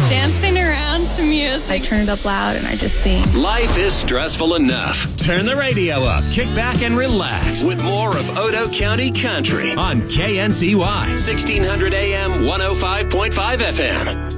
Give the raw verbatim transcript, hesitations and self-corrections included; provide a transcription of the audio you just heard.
Dancing around to music. I turn it up loud and I just sing. Life is stressful enough. Turn the radio up, kick back and relax with more of Odo County Country on K N C Y, sixteen hundred A M, one oh five point five F M.